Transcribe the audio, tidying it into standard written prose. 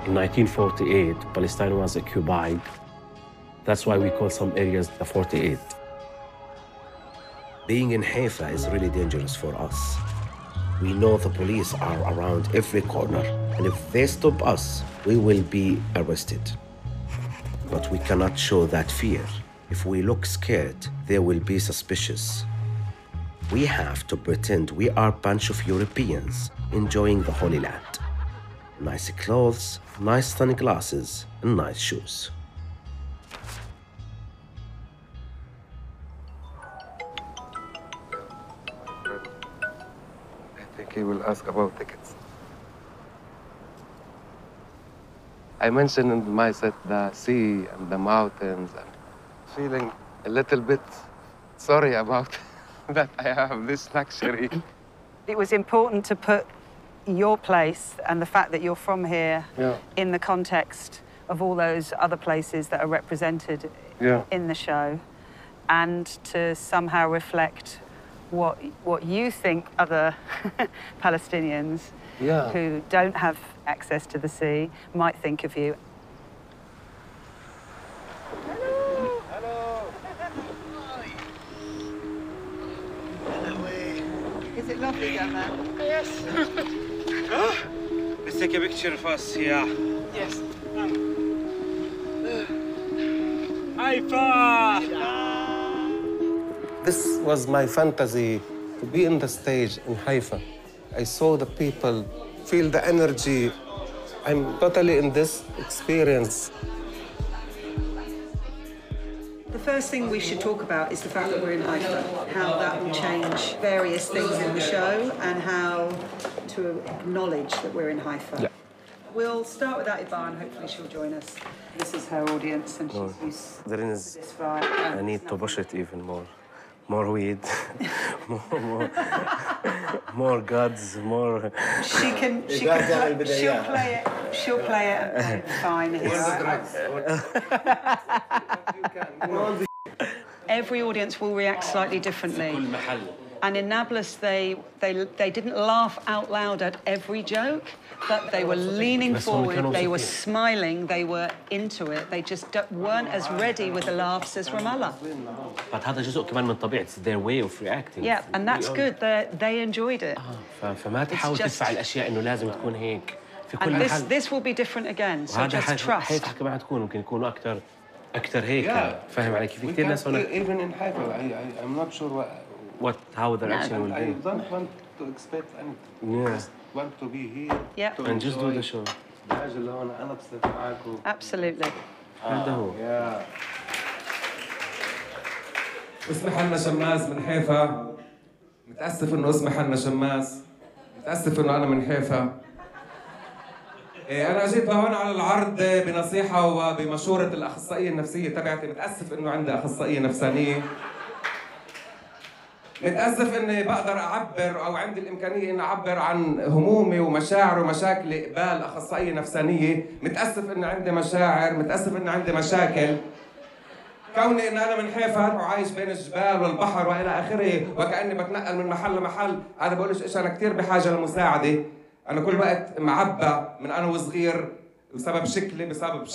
In 1948, Palestine was occupied. That's why we call some areas the 48. Being in Haifa is really dangerous for us. We know the police are around every corner, and if they stop us, we will be arrested. But we cannot show that fear. If we look scared, they will be suspicious. We have to pretend we are a bunch of Europeans enjoying the Holy Land. Nice clothes, nice sunglasses, and nice shoes. I think he will ask about tickets. I mentioned in my set the sea and the mountains and feeling a little bit sorry about that I have this luxury. It was important to put your place and the fact that you're from here in the context of all those other places that are represented in the show, and to somehow reflect what you think other Palestinians who don't have access to the sea might think of you. Hello. Hello. Is it lovely down there? Yes. Let's take a picture of us here. Yes. Haifa! This was my fantasy, to be in the stage in Haifa. I saw the people, feel the energy. I'm totally in this experience. The first thing we should talk about is the fact that we're in Haifa, how that will change various things in the show and how to acknowledge that we're in Haifa. Yeah. We'll start with Atiba and hopefully she'll join us. This is her audience and she's used to this vibe. I need to push it even more. More weed, more gods, more... She'll play it and fine. Every audience will react slightly differently. And in Nablus, they didn't laugh out loud at every joke, but they were leaning forward, they were smiling, they were into it. They just weren't as ready with the laughs as Ramallah. But هذا جزء كمان من طبيعة their way of reacting. Yeah, and that's good. They enjoyed it. فما تحاول تدفع الأشياء إنه لازم تكون هيك في كل and محل. this will be different again. So just trust. هيك كمان حتكون ممكن يكونوا أكثر هيك. فاهم علي كيف؟ كثير ناس هون. Even in Haifa, I'm not sure how the reaction will be. I don't want to expect anything. Yeah. Just want to be here. Yeah. And just do the show. Absolutely. هذا هو. اسمي حنا شماس من حيفا. متأسف إنه اسمي حنا شماس. متأسف إنه أنا من حيفا. أنا جيت لهون على العرض بنصيحة وبمشورة الأخصائية النفسية تبعتي. متأسف إنه عندي أخصائية نفسانية. متأسف إني بقدر أعبر أو عندي الإمكانية إني أعبر عن همومي ومشاعري ومشاكلي قبال أخصائية نفسانية. متأسف إني عندي مشاعر، متأسف إني عندي مشاكل. كوني إن أنا من حيفا وعايش بين الجبال والبحر وإلى آخره وكأني بتنقل من محل لمحل، أنا بقولش إيش أنا كثير بحاجة لمساعدة. أنا كل وقت معبى من أنا وصغير بسبب شكلي، بسبب